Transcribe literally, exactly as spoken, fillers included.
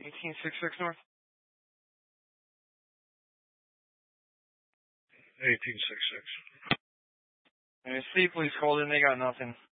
eighteen sixty-six North. eighteen sixty-six. And the city police called in. They got nothing.